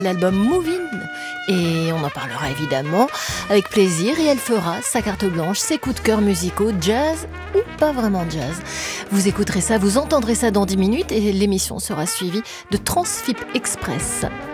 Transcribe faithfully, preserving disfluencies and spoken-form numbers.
l'album Move In, et on en parlera évidemment avec plaisir, et elle fera sa carte blanche, ses coups de cœur musicaux, jazz ou pas vraiment jazz. Vous écouterez ça, vous entendrez ça dans dix minutes, et l'émission sera suivie de Transfip Express.